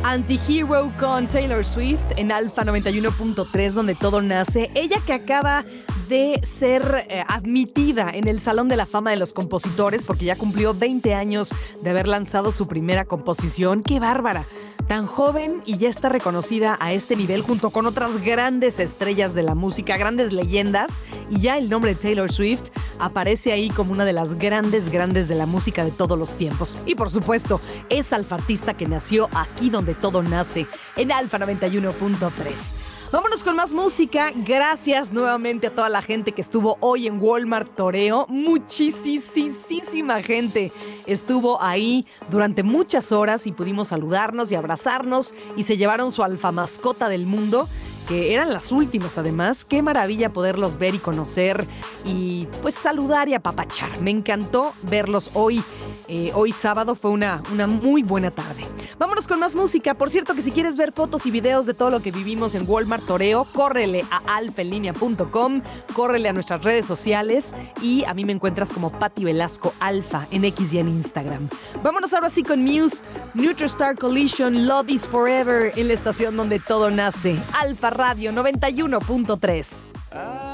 Antihero con Taylor Swift en Alfa 91.3, donde todo nace. Ella que acaba de ser admitida en el Salón de la Fama de los Compositores porque ya cumplió 20 años de haber lanzado su primera composición. ¡Qué bárbara! Tan joven y ya está reconocida a este nivel junto con otras grandes estrellas de la música, grandes leyendas, y ya el nombre de Taylor Swift aparece ahí como una de las grandes de la música de todos los tiempos. Y por supuesto, es alfartista que nació aquí donde todo nace, en Alfa 91.3. Vámonos con más música. Gracias nuevamente a toda la gente que estuvo hoy en Walmart Toreo. Muchísima gente estuvo ahí durante muchas horas y pudimos saludarnos y abrazarnos y se llevaron su alfa mascota del mundo, que eran las últimas además. Qué maravilla poderlos ver y conocer y pues saludar y apapachar. Me encantó verlos hoy. Hoy sábado fue una muy buena tarde. Vámonos con más música. Por cierto que si quieres ver fotos y videos de todo lo que vivimos en Walmart Toreo, córrele a alfaenlinea.com, córrele a nuestras redes sociales y a mí me encuentras como Patti Velasco Alfa en X y en Instagram. Vámonos ahora sí con Muse, Neutral Star Collision, Love is Forever en la estación donde todo nace, Alfa Radio 91.3.